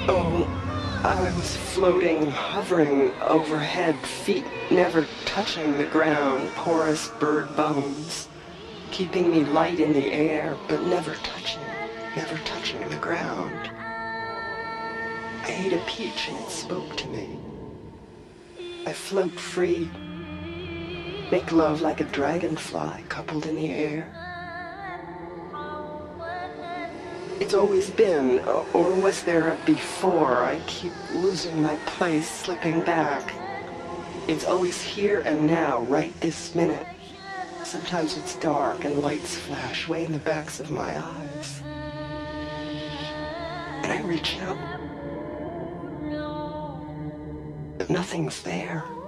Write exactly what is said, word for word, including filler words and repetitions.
Oh, I was floating, hovering overhead, feet never touching the ground, porous bird bones, keeping me light in the air, but never touching, never touching the ground. I ate a peach and it spoke to me. I float free, make love like a dragonfly coupled in the air. It's always been, or was there a before? I keep losing my place, slipping back. It's always here and now, right this minute. Sometimes it's dark and lights flash way in the backs of my eyes. And I reach out. But nothing's there.